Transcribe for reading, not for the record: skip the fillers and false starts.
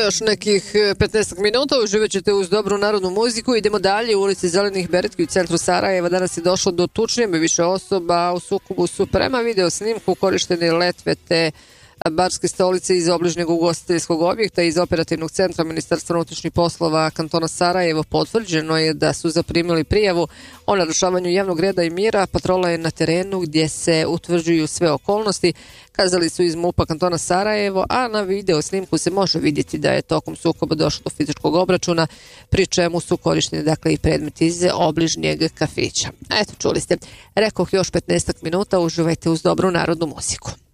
Još nekih 15 minuta uživat ćete uz dobru narodnu muziku. Idemo dalje. U ulici Zelenih Beretki u centru Sarajeva danas je došlo do tučnjave više osoba. U sukobu su prema video snimku korištene letve te barske stolice iz obližnjeg ugostiteljskog objekta iz operativnog centra Ministarstva unutrašnjih poslova kantona Sarajevo. Potvrđeno je da su zaprimili prijavu o narušavanju javnog reda i mira. Patrola je na terenu gdje se utvrđuju sve okolnosti, kazali su iz MUP-a kantona Sarajevo, a na video snimku se može vidjeti da je tokom sukoba došlo do fizičkog obračuna, pri čemu su korišteni dakle i predmeti iz obližnjeg kafića. Eto, čuli ste. Rekoh još 15 minuta, uživajte uz dobru narodnu muziku.